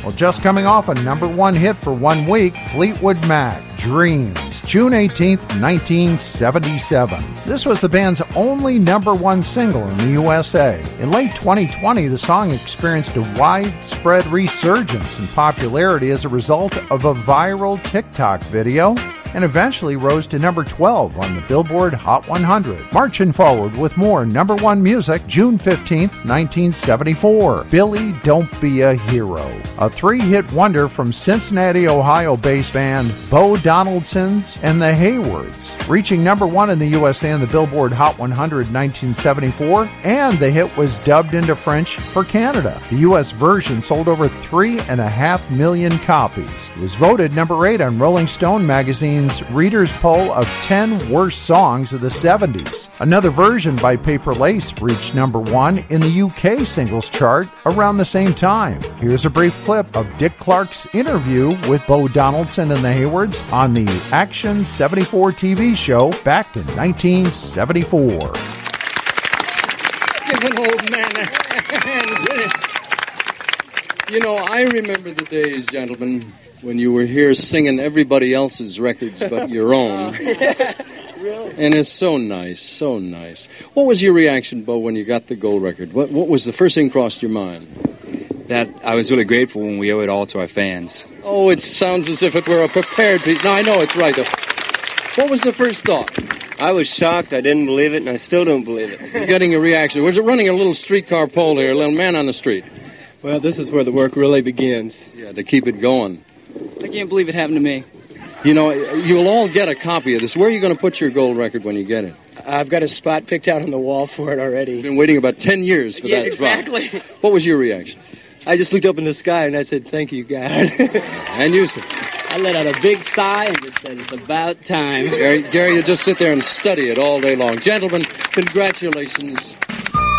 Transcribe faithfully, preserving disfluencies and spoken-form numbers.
Well, just coming off a number one hit for one week, Fleetwood Mac, Dreams, June eighteenth, nineteen seventy-seven. This was the band's only number one single in the U S A. In late twenty twenty, the song experienced a widespread resurgence in popularity as a result of a viral TikTok video, and eventually rose to number twelve on the Billboard Hot one hundred. Marching forward with more number one music, June fifteenth, nineteen seventy-four, Billy Don't Be a Hero, a three-hit wonder from Cincinnati, Ohio-based band Bo Donaldson's and the Haywards, reaching number one in the U S A and the Billboard Hot one hundred in nineteen seventy-four, and the hit was dubbed into French for Canada. The U S version sold over three and a half million copies. It was voted number eight on Rolling Stone magazine's Reader's Poll of ten Worst Songs of the seventies. Another version by Paper Lace reached number one in the U K singles chart around the same time. Here's a brief clip of Dick Clark's interview with Bo Donaldson and the Haywards on the Action seventy-four T V show back in nineteen seventy-four. Give an old man a hand. You know, I remember the days, gentlemen, when you were here singing everybody else's records but your own. Really? And it's so nice, so nice. What was your reaction, Bo, when you got the gold record? What, what was the first thing crossed your mind? That I was really grateful when we owe it all to our fans. Oh, it sounds as if it were a prepared piece. No, I know it's right, though. What was the first thought? I was shocked. I didn't believe it, and I still don't believe it. You're getting a reaction. Was it running a little streetcar pole here, a little man on the street? Well, this is where the work really begins. Yeah, to keep it going. I can't believe it happened to me. You know, you'll all get a copy of this. Where are you going to put your gold record when you get it? I've got a spot picked out on the wall for it already. You've been waiting about ten years for yeah, that spot. Exactly. What was your reaction? I just looked up in the sky and I said, thank you, God. And you, sir? I let out a big sigh and just said, it's about time. Gary, Gary, you just sit there and study it all day long. Gentlemen, congratulations.